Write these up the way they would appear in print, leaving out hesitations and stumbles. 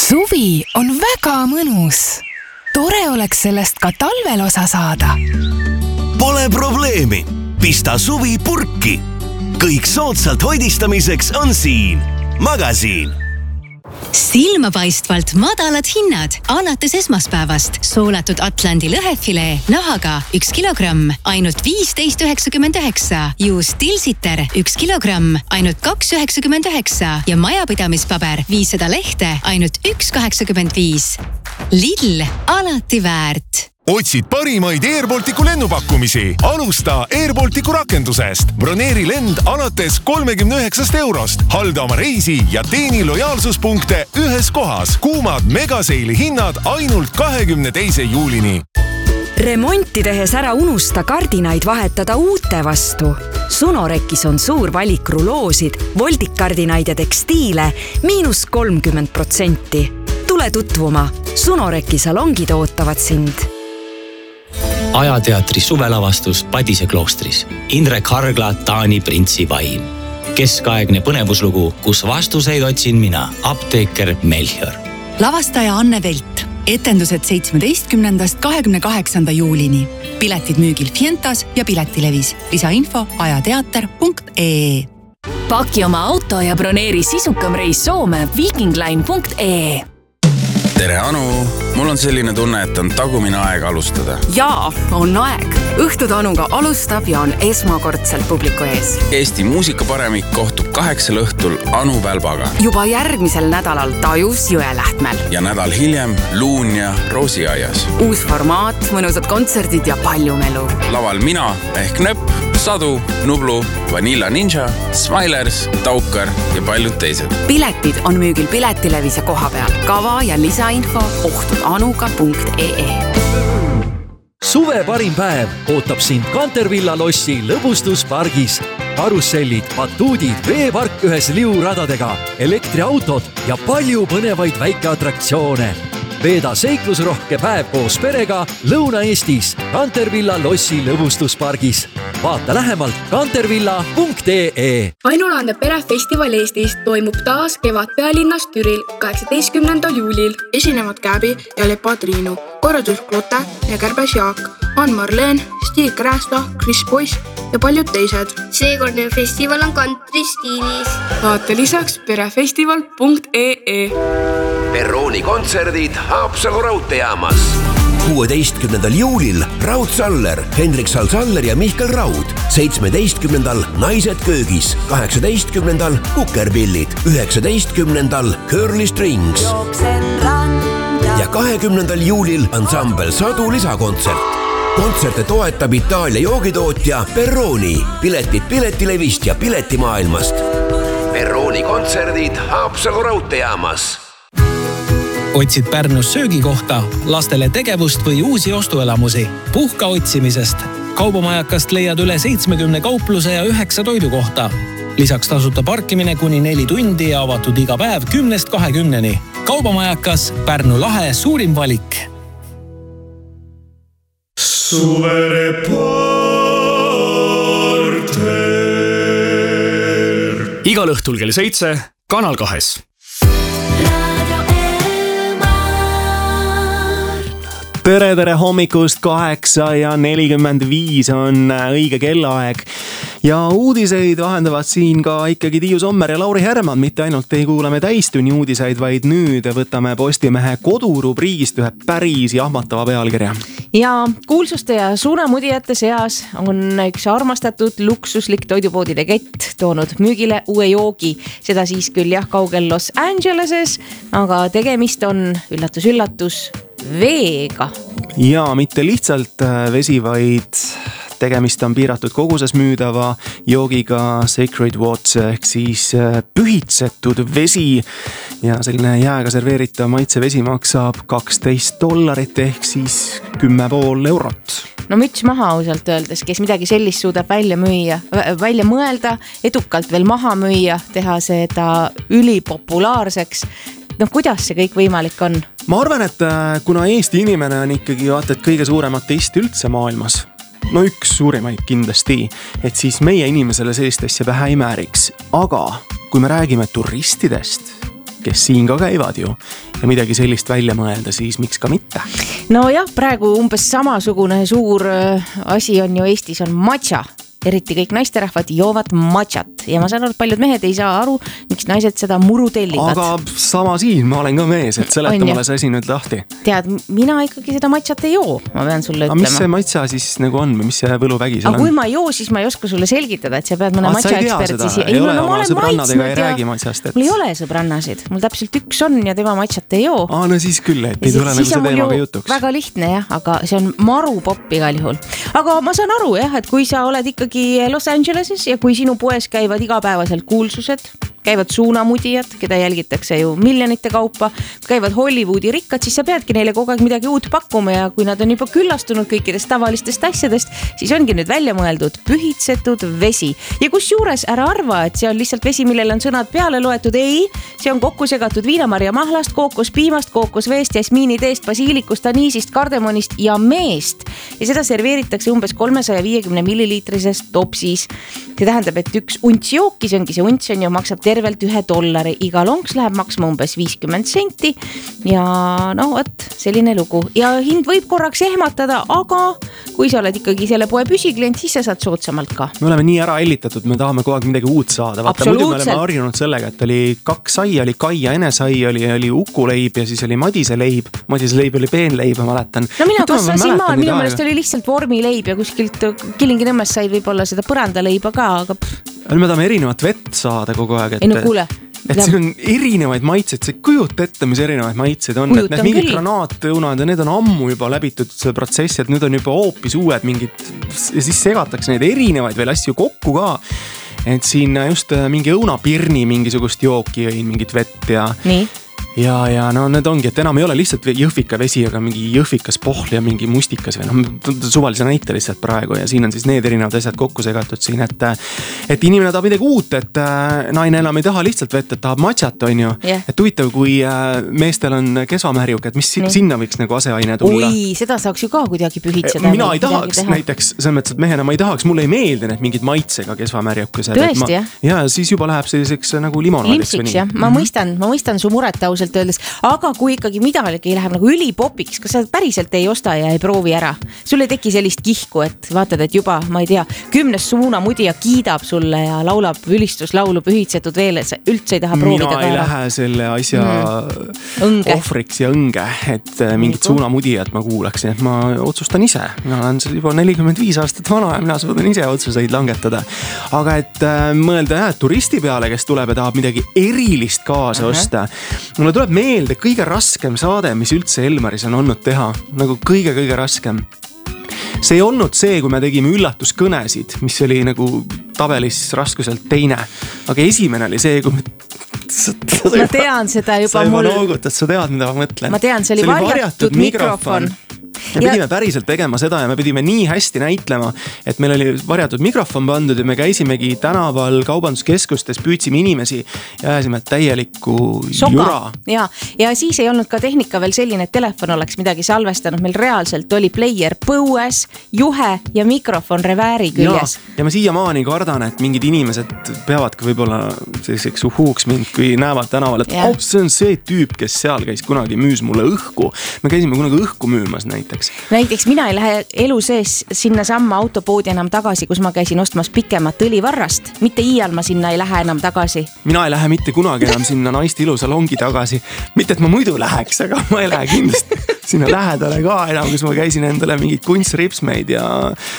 Suvi on väga mõnus. Tore oleks sellest ka talvel osa saada. Pole probleemi. Pista suvi purki. Kõik soodsalt hoidistamiseks on siin. Magasiin. Silmapaistvalt madalad hinnad alates esmaspäevast. Soolatud Atlandi lõhefilee nahaga 1 kilogramm ainult 15,99. Juust Tilsiter 1 kilogramm ainult 2,99 ja majapidamispaber 500 lehte ainult 1,85. Lidl, alati väärt. Otsid parimaid Airbalticu lennupakkumisi? Alusta Airbalticu rakendusest. Broneeri lend alates 39 €. Halda oma reisi ja teeni lojaalsuspunkte ühes kohas. Kuumad megaseili hinnad ainult 22. juulini. Remonti tehes ära unusta kardinaid vahetada uute vastu. Sunorekis on suur valik ruloosid, voldikardinaid ja tekstiile –30%. Tule tutvuma. Sunoreki salongid ootavad sind. Ajateatri suvelavastus Padise kloostris. Indrek Hargla, Taani printsi vaim. Keskaegne põnevuslugu, kus vastuseid otsin mina, apteeker Melchior. Lavastaja Anne Velt. Etendused 17. 28. juulini. Piletid müügil Fientas ja Piletilevis. Lisainfo ajateater.ee. Paki oma auto ja broneeri sisukam reis Soome vikingline.ee. Tere Anu, mul on selline tunne, et on tagumine aeg alustada. Jaa, on aeg. Õhtud Anuga alustab ja on esmakordselt publiku ees. Eesti muusikaparemik kohtub 8 õhtul Anu Välbaga. Juba järgmisel nädalal Tajus Jõelähtmel. Ja nädal hiljem Luunja Roosiaias. Uus formaat, mõnusad kontserdid ja palju melu. Laval mina ehk Nöpp, Sadu, Nublu, Vanilla Ninja, Smilers, Taukar ja paljud teised. Piletid on müügil Piletilevis ja koha peal. Kava ja lisainfo ohtudanuga.ee. Suve parim päev ootab sind Cantervilla lossi lõbustuspargis. Karussellid, batuudid, veepark ühes liuradadega, elektriautod ja palju põnevaid väikeatraktsioone. Veeda seiklusrohke päev koos perega Lõuna-Eestis Cantervilla lossi lõbustuspargis. Vaata lähemalt cantervilla.ee. Ainulaadne perefestival Eestis toimub taas Kevadpealinnas Türil 18. juulil. Esinevad Käbi ja Lepa Triinu, korraldus Klote ja Kärbes Jaak, Ann-Marleen, Stig Krästo, Chris Boyce ja paljud teised. Seekordne festival on country stiilis. Vaata lisaks perefestival.ee. Perrooni kontserdid Haapsalu raudteejaamas. 16. juulil Raud Saller, Hendrik Saller ja Mihkel Raud. 17. Naised köögis. 18. Kukerpillid. 19. Curly Strings. Ja 20. juulil ansambel Sadu lisakontsert. Kontserte toetab Itaalia joogitootja Perrooni. Piletid Piletilevist ja Piletimaailmast. Perrooni kontserdid Haapsalu raudteejaamas. Otsid Pärnus söögikohta, lastele tegevust või uusi ostuelamusi. Puhka otsimisest. Kaubamajakast leiad üle 70 kaupluse ja 9 toidukohta. Lisaks tasuta parkimine kuni 4 tundi ja avatud iga päev 10–20. Kaubamajakas, Pärnu lahe suurim valik. Suvereporter. Igal õhtul kell 7, Kanal 2. Tere hommikust, 8:45 on õige kellaaeg ja uudiseid vahendavad siin ka ikkagi Tiiu Sommer ja Lauri Herman. Mitte ainult ei kuula me täistunni uudiseid, vaid nüüd võtame Postimehe kodurubriigist ühe päris jahmatava pealkirja. Ja kuulsuste ja suunamudijate seas on üks armastatud luksuslik toidupoodide kett toonud müügile uue joogi. Seda siis küll jah kaugel Los Angeleses, aga tegemist on üllatus veega. Ja mitte lihtsalt vesi, vaid tegemist on piiratud koguses müüdava joogiga Sacred Water ehk siis pühitsetud vesi. Ja selline jääga serveeritav maitsevesi maksab $12 ehk siis 10,5 eurot. No müts maha ausalt öeldes, kes midagi sellist suudab välja mõelda, edukalt veel maha müüa, teha seda ülipopulaarseks. No kuidas see kõik võimalik on? Ma arvan, et kuna Eesti inimene on ikkagi vaata, et kõige suurem ateist üldse maailmas, no üks suurimaid kindlasti, et siis meie inimesele sellist asja pähe ei määriks. Aga kui me räägime turistidest, kes siin ka käivad ju ja midagi sellist välja mõelda, siis miks ka mitte. No jah, praegu umbes samasugune suur asi on ju Eestis on matša. Eriti kõik naisterahvad joovad matšat ja ma saan aru, et paljud mehed ei saa aru, miks naised seda muru tellivad. Aga sama siin, ma olen ka mees, et seleta mulle see asi nüüd lahti. Tead, mina ikkagi seda matšat ei joo, ma pean sulle ütlema. Aga mis see matša siis nagu on või mis see võluvägi seal on? Aga kui ma ei joo, siis ma ei oska sulle selgitada, et sa pead mõne matša ekspert siis... Ei ole oma sõbrannadega ei räägi matšast. Mul ei ole sõbrannasid, mul täpselt üks on ja tema matšat ei joo. No siis küll, et ei tule nagu see teemaga jutuks. Väga lihtne jah, aga see on maru popp igal juhul. Aga ma saan aru jah, et kui sa oled ikkagi Los Angeleses ja kui sinu poes käivad igapäevaselt kuulsused, käivad suunamudijad, keda jälgitakse ju miljonite kaupa, käivad Hollywoodi rikkad, siis sa peadki neile kogu aeg midagi uut pakkuma ja kui nad on juba küllastunud kõikidest tavalistest asjadest, siis ongi nüüd välja mõeldud pühitsetud vesi. Ja kus juures ära arva, et see on lihtsalt vesi, millele on sõnad peale loetud, ei, see on kokku segatud viinamarja mahlast, kookospiimast, kookosveest, jasmiiniteest, basiilikust, aniisist, kardemonist ja meest. Ja seda serveeritakse umbes 350 milliliitrises topsis. See tähendab, et üks unts jooki, see ongi see unts on ju, maksab tervelt $1. Iga lonks läheb maksma umbes 50 senti ja no võt, selline lugu. Ja hind võib korraks ehmatada, aga kui sa oled ikkagi selle poe püsiklient, siis sa saad soodsamalt ka. Me oleme nii ära ellitatud, me tahame kogu aeg midagi uut saada. Vaata, muidu me oleme harjunud sellega, et oli 2 sai, oli Kai ja Ene sai, oli Uku leib ja siis oli Madise leib. Madise leib oli peenleib, ma mäletan. No mina kasvasin maal, minu meelest oli lihtsalt vormileib ja kuskilt Kilingi-Nõmmes sai võib-olla seda põrandaleiba ka, aga... Me tahame erinevat vett saada kogu aeg, ei no kuule. Et siin on erinevaid maitseid, see kujuta ette, mis erinevaid maitseid on. Et need mingid granaatõunad ja need on ammu juba läbitud see protsessi, et nüüd on juba hoopis uued mingid ja siis segatakse neid erinevaid veel asju kokku ka. Et siin just mingi õunapirni mingisugust jooki jõin, mingit vett ja... Nii? Ja no need ongi, et enam ei ole lihtsalt jõhvika vesi, aga mingi jõhvikas pohl ja mingi mustikas või suvalise näite lihtsalt praegu ja siin on siis need erinevad asjad kokku segatud siin, et inimene tahab midagi uut, et naine enam ei taha lihtsalt vett, et tahab matšat, on ju. Et huvitav, kui meestel on kesvamärjuk, et mis sinna võiks nagu aseaine tulla. Oi, seda saaks ju ka kuidagi pühitseda. Mina ei tahaks näiteks, selles mõttes, et mehena ma ei tahaks, mulle ei meeldi need mingid maitsega kesvamärjukused. Tõesti, jah? Ja siis juba läheb selliseks nagu limonaadiks või nii. Ma mõistan su muret ausalt öeldes, aga kui ikkagi midagi läheb nagu ülipopiks, kas sa päriselt ei osta ja ei proovi ära? Sul ei teki sellist kihku, et vaatad, et juba, ma ei tea, 10 suunamudija kiidab sulle ja laulab ülistuslaulu pühitsetud veel, et sa üldse ei taha proovida ka ära. Mina ei lähe selle asja ohvriks ja õnge, et mingit suunamudijat ma kuulaksin, et ma otsustan ise. Mina olen juba 45 aastat vana ja mina suudan ise otsuseid langetada. Aga et mõelda turisti peale, kes tuleb ja tahab midagi erilist kaasa osta. Mulle tuleb meelde kõige raskem saade, mis üldse Elmaris on olnud teha. Nagu kõige raskem. See ei olnud see, kui me tegime üllatuskõnesid, mis oli nagu tabelis raskuselt teine. Aga esimene oli see, kui me... Ma tean seda juba mul... Sa juba noogutad, sa tead, mida ma mõtlen. Ma tean, see oli varjatud mikrofon. Me pidime päriselt tegema seda ja me pidime nii hästi näitlema, et meil oli varjatud mikrofon pandud ja me käisimegi tänaval kaubanduskeskustes, püüdsime inimesi ja ajasime täielikku jura. Ja siis ei olnud ka tehnika veel selline, et telefon oleks midagi salvestanud. Meil reaalselt oli player põues, juhe ja mikrofon revääri küljes. Ja ma siiamaani kardan, et mingid inimesed peavadki võib-olla selliseks uhuuks mind, kui näevad tänaval, et see on see tüüp, kes seal käis kunagi müüs mulle õhku. Me käisime kunagi õhku müümas Näiteks mina ei lähe elu sees sinna samma autopoodi enam tagasi, kus ma käisin ostmas pikemat õlivarrast. Mitte iial ma sinna ei lähe enam tagasi. Mina ei lähe mitte kunagi enam sinna naiste ilusalongi tagasi. Mitte, et ma muidu läheks, aga ma ei lähe kindlasti sinna lähedale ka enam, kus ma käisin endale mingid kunstripsmeid ja...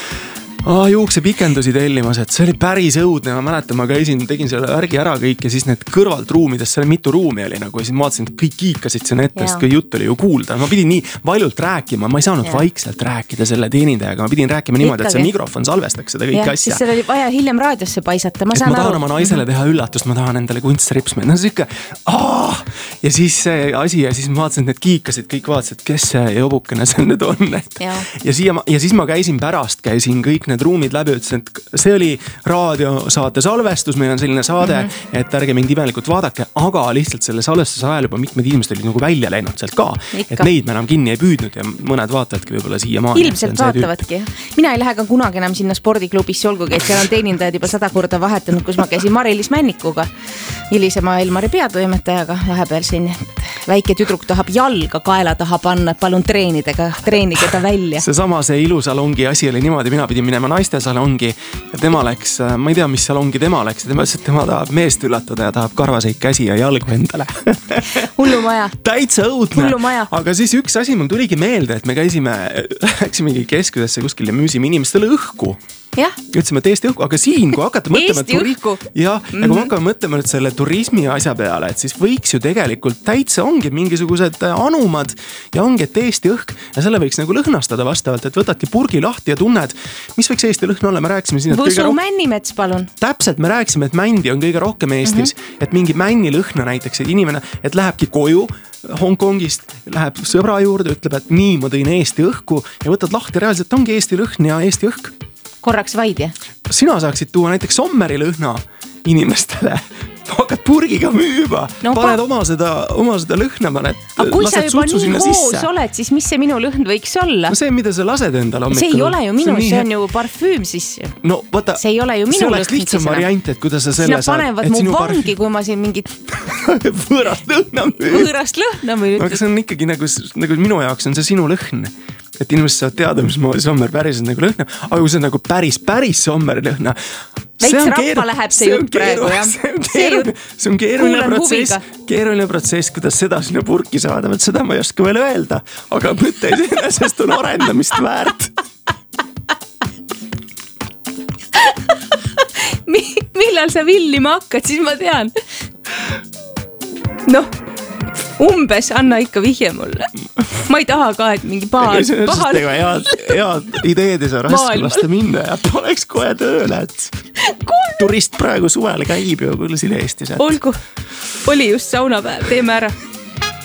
juukse pikendusi tellimas, et see oli päris õudne. Ma mäletan, ma käisin, tegin selle värgi ära kõik ja siis need kõrvalt ruumides, seal mitu ruumi oli nagu ja siis ma vaatasin, et kõik kiikasid sinna ette, sest kui jutt oli ju kuulda. Ma pidin nii valjult rääkima, ma ei saanud vaikselt rääkida selle teenindajaga, ma pidin rääkima niimoodi, et see mikrofon salvestaks seda kõik asja. Siis seal oli vaja hiljem raadiosse paisata, ma tahan oma naisele teha üllatust, ma tahan endale kunstripsmeid. No siuke, ja siis see asi ja siis ma vaatasin, et need kiikasid, kõik vaatasid, kes see jobukene see nüüd on. Ja siis ma käisin kõik need ruumid läbi, ütlesin, et see oli raadiosaate salvestus, meil on selline saade, et ärge mind imelikult vaadake, aga lihtsalt selle salvestuse ajal juba mitmed inimesed olid nagu välja läinud sealt ka. Et neid me enam kinni ei püüdnud ja mõned vaatavadki võib-olla siia maani. Ilmselt vaatavadki. Mina ei lähe ka kunagi enam sinna spordiklubisse, olgugi, et seal on teenindajad juba 100 korda vahetanud, kus ma käisin Mari-Liis Männikuga, hilisema Elmari peatoimetajaga vahepealse kuulsin, et väike tüdruk tahab jalga kaela taha panna, et palun treenige ta välja. See ilusalongi asi oli niimoodi, mina pidin minema naiste salongi ja tema läks, ma ei tea, mis salongi tema läks ja tema ütles, et tema tahab meest üllatada ja tahab karvaseid käsi ja jalgu endale. Hullumaja. Täitsa õudne. Aga siis üks asi mul tuligi meelde, et me läksimegi keskusesse kuskil ja müüsime inimestele õhku. Jah. Ütlesime, et Eesti õhku, aga siin, kui hakata mõtlema... Eesti õhku. Ja kui hakkame mõtlema nüüd selle turismi asja peale, et siis võiks ju tegelikult täitsa ongi mingisugused anumad ja ongi, et Eesti õhk ja selle võiks nagu lõhnastada vastavalt, et võtadki purgi lahti ja tunned, mis võiks Eesti lõhn olla, me rääkisime siin, et Võsu männimets, palun. Täpselt, me rääkisime, et mändi on kõige rohkem Eestis, et mingi männi lõhna näiteks, et inimene, et lähebki koju Hongkongist, läheb sõbra juurde, ütleb, et nii ma tõin Eesti õhku ja võtad lahti, reaalselt ongi Eesti lõhn ja Eesti õhk. Korraks vaid, jah? Sina saaksid tuua näiteks Sommeri lõhna inimestele. Hakkad purgiga müüma. Paned oma seda lõhna, aga kui sa juba nii hoos oled, siis mis see minu lõhn võiks olla? No see, mida sa lased endale hommikul. See ei ole ju minu, see on ju parfüüm siis. No võta, see ei ole ju minu lõhn. See oleks lihtsam variant, et kuidas sa selle saad. Sina panevad mu vangi, kui ma siin mingit võõrast lõhna müün. Aga see on ikkagi nagu minu jaoks on see sinu lõhn. Et inimesed saavad teada, mis moodi Sommer päris on nagu lõhna, aga kui see on nagu päris Sommeri lõhna. Veits rappa läheb see jutt praegu, jah. See on keeruline protsess, kuidas seda sinna purki saada, seda ma ei oska veel öelda, aga mõte iseenesest on arendamist väärt. Millal sa villima hakkad, siis ma tean. Noh. Umbes anna ikka vihje mulle. Ma ei taha ka, et mingi paha. Head ideed ei saa raske lasta minna ja oleks kohe tööle, et turist praegu suvel käib ju küll siin Eestis. Olgu, oli just saunapäev, teeme ära.